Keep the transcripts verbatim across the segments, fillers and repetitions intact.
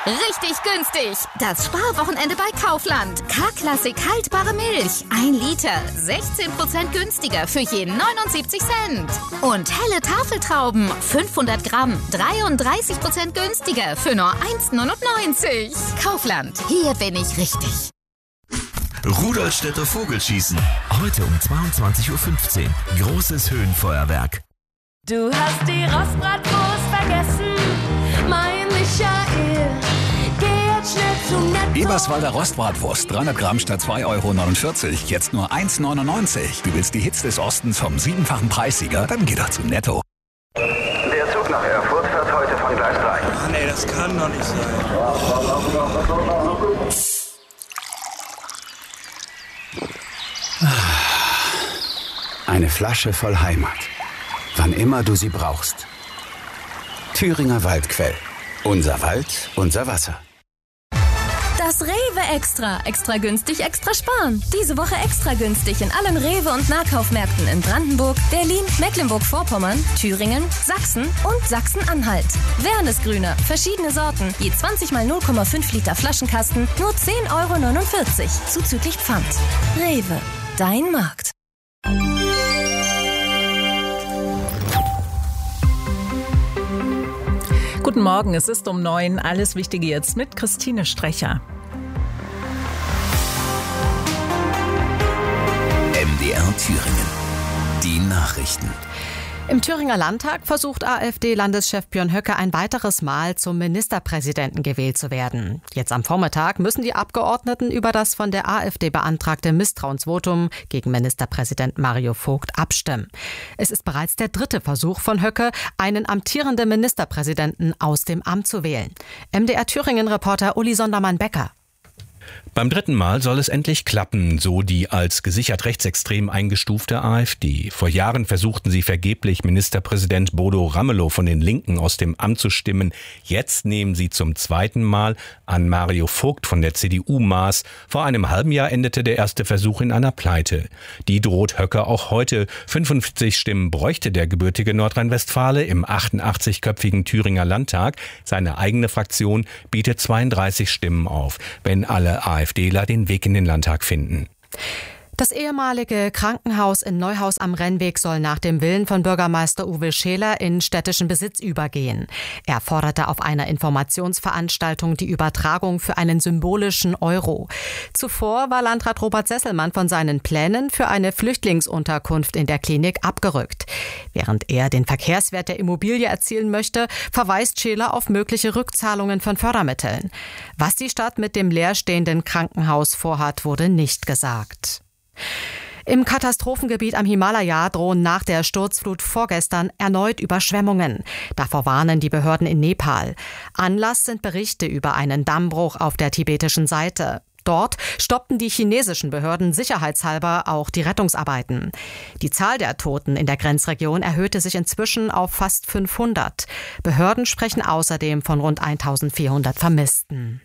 Richtig günstig. Das Sparwochenende bei Kaufland. K-Klassik haltbare Milch. ein Liter. sechzehn Prozent günstiger für jeden neunundsiebzig Cent. Und helle Tafeltrauben. fünfhundert Gramm. dreiunddreißig Prozent günstiger für nur eins neunundneunzig. Kaufland. Hier bin ich richtig. Rudolstädter Vogelschießen. Heute um zweiundzwanzig Uhr fünfzehn. Großes Höhenfeuerwerk. Du hast die Rostbratwurst vergessen, mein Michael. Geh jetzt schnell zum Netto. Eberswalder Rostbratwurst, dreihundert Gramm statt zwei Euro neunundvierzig. Jetzt nur eins neunundneunzig. Du willst die Hits des Ostens vom siebenfachen Preissieger? Dann geh doch zum Netto. Der Zug nach Erfurt fährt heute von Gleis drei. Mann, ey, das kann doch nicht sein. Eine Flasche voll Heimat. Wann immer du sie brauchst. Thüringer Waldquell. Unser Wald, unser Wasser. Das Rewe Extra. Extra günstig, extra sparen. Diese Woche extra günstig in allen Rewe- und Nahkaufmärkten in Brandenburg, Berlin, Mecklenburg-Vorpommern, Thüringen, Sachsen und Sachsen-Anhalt. Wernesgrüner, verschiedene Sorten, je zwanzig mal null Komma fünf Liter Flaschenkasten, nur zehn Euro neunundvierzig, zuzüglich Pfand. Rewe, dein Markt. Guten Morgen, es ist um neun. Alles Wichtige jetzt mit Christine Strecher. M D R Thüringen. Die Nachrichten. Im Thüringer Landtag versucht AfD-Landeschef Björn Höcke ein weiteres Mal zum Ministerpräsidenten gewählt zu werden. Jetzt am Vormittag müssen die Abgeordneten über das von der AfD beantragte Misstrauensvotum gegen Ministerpräsident Mario Vogt abstimmen. Es ist bereits der dritte Versuch von Höcke, einen amtierenden Ministerpräsidenten aus dem Amt zu wählen. M D R Thüringen-Reporter Uli Sondermann-Becker. Beim dritten Mal soll es endlich klappen, so die als gesichert rechtsextrem eingestufte AfD. Vor Jahren versuchten sie vergeblich, Ministerpräsident Bodo Ramelow von den Linken aus dem Amt zu stimmen. Jetzt nehmen sie zum zweiten Mal an Mario Vogt von der C D U Maß. Vor einem halben Jahr endete der erste Versuch in einer Pleite. Die droht Höcke auch heute. fünfundfünfzig Stimmen bräuchte der gebürtige Nordrhein-Westfale im achtundachtzigköpfigen Thüringer Landtag. Seine eigene Fraktion bietet zweiunddreißig Stimmen auf, wenn alle AfDler den Weg in den Landtag finden. Das ehemalige Krankenhaus in Neuhaus am Rennweg soll nach dem Willen von Bürgermeister Uwe Scheler in städtischen Besitz übergehen. Er forderte auf einer Informationsveranstaltung die Übertragung für einen symbolischen Euro. Zuvor war Landrat Robert Sesselmann von seinen Plänen für eine Flüchtlingsunterkunft in der Klinik abgerückt. Während er den Verkehrswert der Immobilie erzielen möchte, verweist Scheler auf mögliche Rückzahlungen von Fördermitteln. Was die Stadt mit dem leerstehenden Krankenhaus vorhat, wurde nicht gesagt. Im Katastrophengebiet am Himalaya drohen nach der Sturzflut vorgestern erneut Überschwemmungen. Davor warnen die Behörden in Nepal. Anlass sind Berichte über einen Dammbruch auf der tibetischen Seite. Dort stoppten die chinesischen Behörden sicherheitshalber auch die Rettungsarbeiten. Die Zahl der Toten in der Grenzregion erhöhte sich inzwischen auf fast fünfhundert. Behörden sprechen außerdem von rund eintausendvierhundert Vermissten.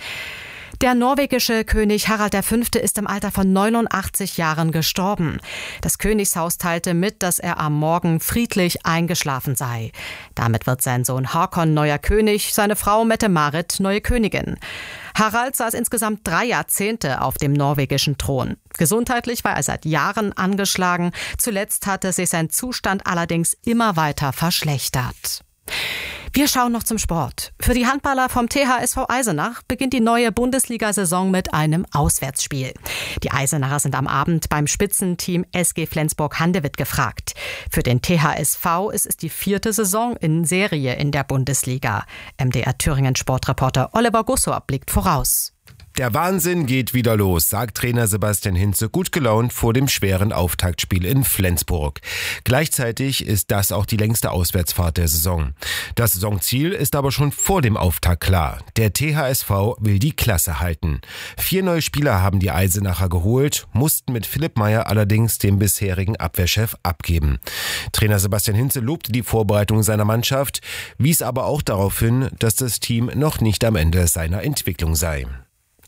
Der norwegische König Harald der Fünfte ist im Alter von neunundachtzig Jahren gestorben. Das Königshaus teilte mit, dass er am Morgen friedlich eingeschlafen sei. Damit wird sein Sohn Håkon neuer König, seine Frau Mette-Marit neue Königin. Harald saß insgesamt drei Jahrzehnte auf dem norwegischen Thron. Gesundheitlich war er seit Jahren angeschlagen. Zuletzt hatte sich sein Zustand allerdings immer weiter verschlechtert. Wir schauen noch zum Sport. Für die Handballer vom T H S V Eisenach beginnt die neue Bundesliga-Saison mit einem Auswärtsspiel. Die Eisenacher sind am Abend beim Spitzenteam S G Flensburg-Handewitt gefragt. Für den T H S V ist es die vierte Saison in Serie in der Bundesliga. M D R Thüringen-Sportreporter Oliver Gussor blickt voraus. Der Wahnsinn geht wieder los, sagt Trainer Sebastian Hinze gut gelaunt vor dem schweren Auftaktspiel in Flensburg. Gleichzeitig ist das auch die längste Auswärtsfahrt der Saison. Das Saisonziel ist aber schon vor dem Auftakt klar. Der T H S V will die Klasse halten. Vier neue Spieler haben die Eisenacher geholt, mussten mit Philipp Meyer allerdings den bisherigen Abwehrchef abgeben. Trainer Sebastian Hinze lobte die Vorbereitung seiner Mannschaft, wies aber auch darauf hin, dass das Team noch nicht am Ende seiner Entwicklung sei.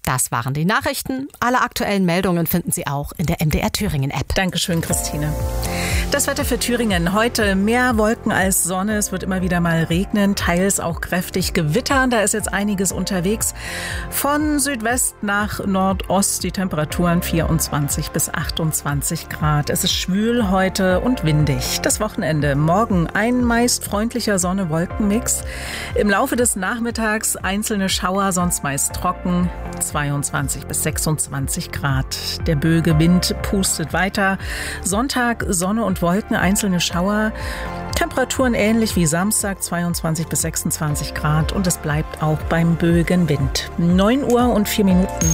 Das waren die Nachrichten. Alle aktuellen Meldungen finden Sie auch in der M D R Thüringen App. Dankeschön, Christine. Das Wetter für Thüringen. Heute mehr Wolken als Sonne. Es wird immer wieder mal regnen, teils auch kräftig gewittern. Da ist jetzt einiges unterwegs. Von Südwest nach Nordost die Temperaturen vierundzwanzig bis achtundzwanzig Grad. Es ist schwül heute und windig. Das Wochenende. Morgen ein meist freundlicher Sonne-Wolken-Mix. Im Laufe des Nachmittags einzelne Schauer, sonst meist trocken. zweiundzwanzig bis sechsundzwanzig Grad. Der böige Wind pustet weiter. Sonntag Sonne und Wolken, einzelne Schauer. Temperaturen ähnlich wie Samstag, zweiundzwanzig bis sechsundzwanzig Grad. Und es bleibt auch beim böigen Wind. neun Uhr und vier Minuten.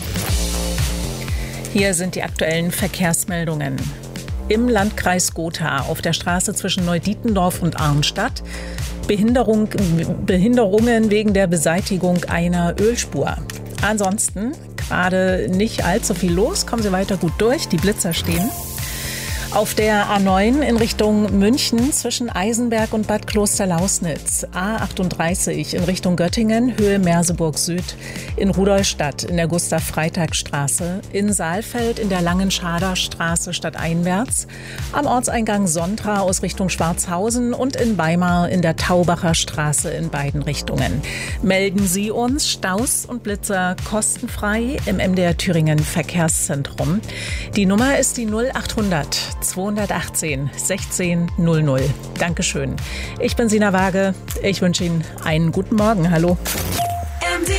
Hier sind die aktuellen Verkehrsmeldungen. Im Landkreis Gotha auf der Straße zwischen Neudietendorf und Arnstadt Behinderung, Behinderungen wegen der Beseitigung einer Ölspur. Ansonsten gerade nicht allzu viel los. Kommen Sie weiter gut durch. Die Blitzer stehen. Auf der A neun in Richtung München zwischen Eisenberg und Bad Klosterlausnitz. A achtunddreißig in Richtung Göttingen, Höhe Merseburg Süd. In Rudolstadt in der Gustav-Freitag-Straße. In Saalfeld in der Langenschader Straße stadteinwärts. Am Ortseingang Sontra aus Richtung Schwarzhausen und in Weimar in der Taubacher Straße in beiden Richtungen. Melden Sie uns Staus und Blitzer kostenfrei im M D R Thüringen Verkehrszentrum. Die Nummer ist die null achthundert zweihundertachtzehn sechzehn null null. Dankeschön. Ich bin Sina Waage. Ich wünsche Ihnen einen guten Morgen. Hallo. M D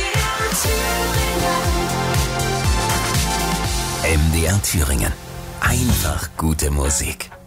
R Thüringen. M D R Thüringen. Einfach gute Musik.